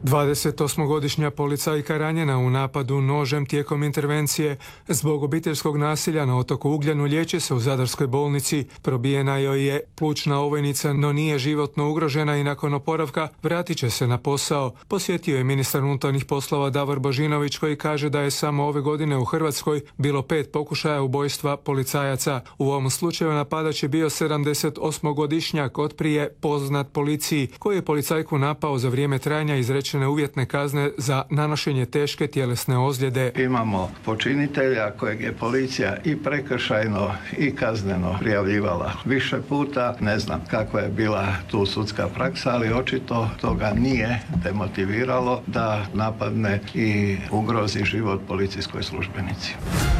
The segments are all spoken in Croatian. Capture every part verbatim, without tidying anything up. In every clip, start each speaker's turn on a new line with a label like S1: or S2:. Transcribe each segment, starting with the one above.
S1: dvadesetosmogodišnja policajka ranjena u napadu nožem tijekom intervencije zbog obiteljskog nasilja na otoku Ugljanu liječi se u zadarskoj bolnici. Probijena joj je plućna ovojnica, no nije životno ugrožena i nakon oporavka vratit će se na posao. Posjetio je ministar unutarnjih poslova Davor Božinović koji kaže da je samo ove godine u Hrvatskoj bilo pet pokušaja ubojstva policajaca. U ovom slučaju napadač je bio sedamdesetosmogodišnjak otprije poznat policiji koji je policajku napao za vrijeme trajanja izrečene uvjetne kazne za nanošenje teške tjelesne ozljede.
S2: Imamo počinitelja kojeg je policija i prekršajno i kazneno prijavljivala više puta. Ne znam kakva je bila tu sudska praksa, ali očito toga nije demotiviralo da napadne i ugrozi život policijskoj službenici.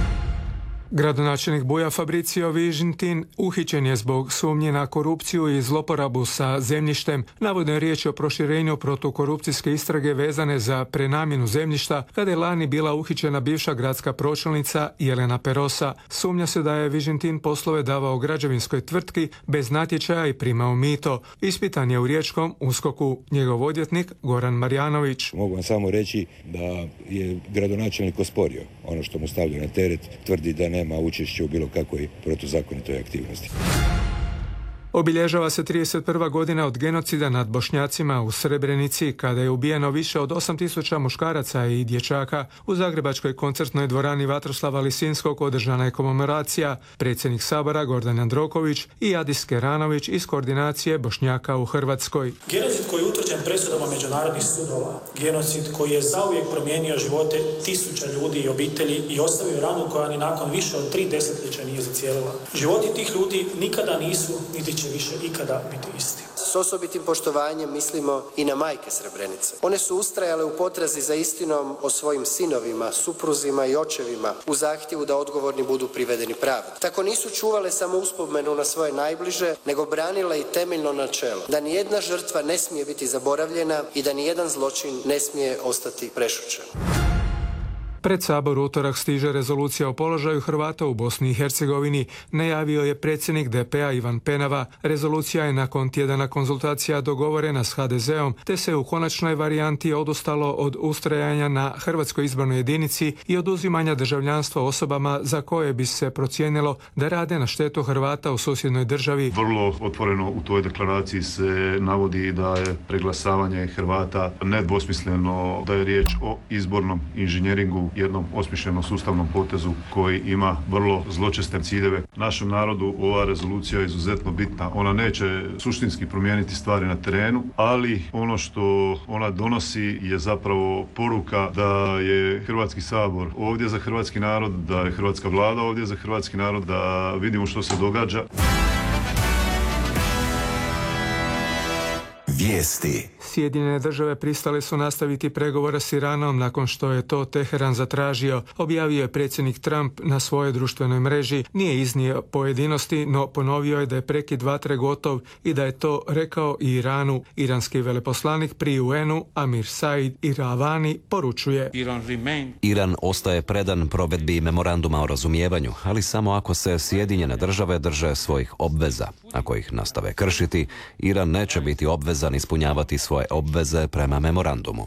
S1: Gradonačelnik Buja Fabricio Vižintin uhićen je zbog sumnje na korupciju i zloporabu sa zemljištem. Navodno je riječ o proširenju protukorupcijske istrage vezane za prenamjenu zemljišta kada je lani bila uhićena bivša gradska pročelnica Jelena Perosa. Sumnja se da je Vižintin poslove davao građevinskoj tvrtki bez natječaja i primao mito. Ispitan je u Riječkom USKOK-u njegov odvjetnik Goran Marjanović.
S3: Mogu vam samo reći da je gradonačelnik osporio ono što mu stavlja na teret, tvrdi da ne nema učešće u bilo kakvoj protuzakonitoj aktivnosti.
S1: Obilježava se trideset prva godina od genocida nad Bošnjacima u Srebrenici, kada je ubijeno više od osam tisuća muškaraca i dječaka. U zagrebačkoj koncertnoj dvorani Vatroslava Lisinskog održana je komemoracija. Predsjednik Sabora Gordan Jandroković i Adis Keranović iz koordinacije Bošnjaka u Hrvatskoj.
S4: Genocid koji je utvrđen presudama međunarodnih sudova, genocid koji je zauvijek promijenio živote tisuća ljudi i obitelji i ostavio ranu koja ni nakon više od tri desetljeća nije zacijelila. Životi tih ljudi nikada nisu, niti će više ikada biti isti.
S5: S osobitim poštovanjem mislimo i na majke Srebrenice. One su ustrajale u potrazi za istinom o svojim sinovima, supruzima i očevima u zahtjevu da odgovorni budu privedeni pravdi. Tako nisu čuvale samo uspomenu na svoje najbliže, nego branile i temeljno načelo da nijedna žrtva ne smije biti zaboravljena i da nijedan zločin ne smije ostati prešućen.
S1: Pred Sabor utorak stiže rezolucija o položaju Hrvata u Bosni i Hercegovini, najavio je predsjednik D P-a Ivan Penava. Rezolucija je nakon tjedana konzultacija dogovorena s H D Z-om, te se u konačnoj varijanti odustalo od ustrajanja na hrvatskoj izbornoj jedinici i oduzimanja državljanstva osobama za koje bi se procijenilo da rade na štetu Hrvata u susjednoj državi.
S6: Vrlo otvoreno u toj deklaraciji se navodi da je preglasavanje Hrvata nedvosmisleno, da je riječ o izbornom inženjeringu, jednom osmišljenom sustavnom potezu koji ima vrlo zločeste ciljeve. Našem narodu ova rezolucija je izuzetno bitna. Ona neće suštinski promijeniti stvari na terenu, ali ono što ona donosi je zapravo poruka da je Hrvatski sabor ovdje za hrvatski narod, da je hrvatska vlada ovdje za hrvatski narod, da vidimo što se događa.
S7: Vijesti.
S1: Sjedinjene države pristale su nastaviti pregovore s Iranom nakon što je to Teheran zatražio, objavio je predsjednik Trump na svojoj društvenoj mreži. Nije iznio pojedinosti, no ponovio je da je prekid vatre gotov i da je to rekao i Iranu. Iranski veleposlanik pri U N-u Amir Said Iravani poručuje:
S8: Iran ostaje predan provedbi memoranduma o razumijevanju, ali samo ako se Sjedinjene države drže svojih obveza. Ako ih nastave kršiti, Iran neće biti obvezan ispunjavati svoje obveze prema memorandumu.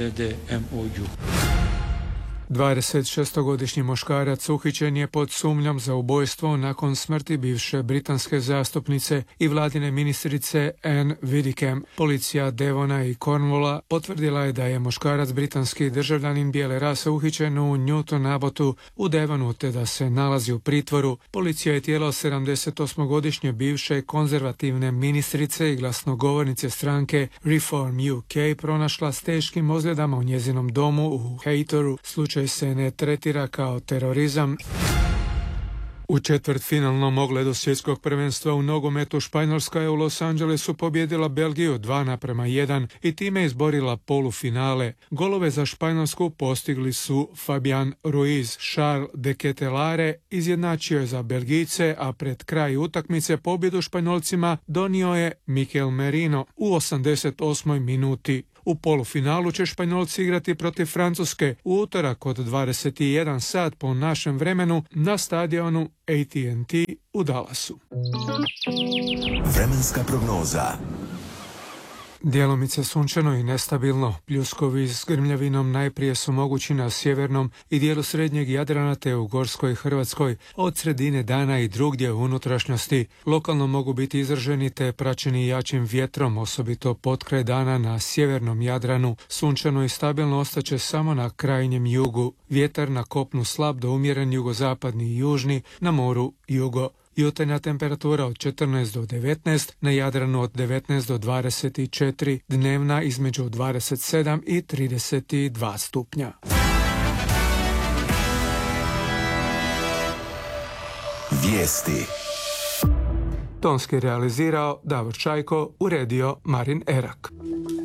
S1: dvadesetšestogodišnji muškarac uhićen je pod sumnjom za ubojstvo nakon smrti bivše britanske zastupnice i vladine ministrice Anne Widdecombe. Policija Devona i Cornwalla potvrdila je da je muškarac britanski državljanin bijele rase uhićen u Newton Abbotu u Devonu te da se nalazi u pritvoru. Policija je tijelo sedamdesetosmogodišnje bivše konzervativne ministrice i glasnogovornice stranke Reform U K pronašla s teškim ozljedama u njezinom domu u Haytoru. Slučaj se ne tretira kao terorizam. U četvrtfinalnom ogledu svjetskog prvenstva u nogometu Španjolska je u Los Angelesu pobjedila Belgiju dva naprema jedan i time izborila polufinale. Golove za Španjolsku postigli su Fabian Ruiz. Charles de Ketelare izjednačio je za Belgijce, a pred kraj utakmice pobjedu Španjolcima donio je Mikel Merino u osamdeset osmoj minuti. U polufinalu će Španjolci igrati protiv Francuske u utorak od dvadeset jedan sat po našem vremenu na stadionu A T and T u Dallasu.
S7: Vremenska prognoza.
S1: Djelomice sunčano i nestabilno, pljuskovi s grmljavinom najprije su mogući na sjevernom i dijelu srednjeg Jadrana te u Gorskoj Hrvatskoj, od sredine dana i drugdje u unutrašnjosti. Lokalno mogu biti izraženi te praćeni jačim vjetrom, osobito potkraj dana na sjevernom Jadranu. Sunčano i stabilno ostaće samo na krajnjem jugu. Vjetar na kopnu slab do umjeren jugozapadni i južni, na moru jugo. Jutarnja temperatura od četrnaest do devetnaest, na Jadranu od devetnaest do dvadeset četiri, dnevna između dvadeset sedam i trideset dva stupnja.
S7: Vijesti.
S1: Tonski realizirao Davor Čajko, uredio Marin Erak.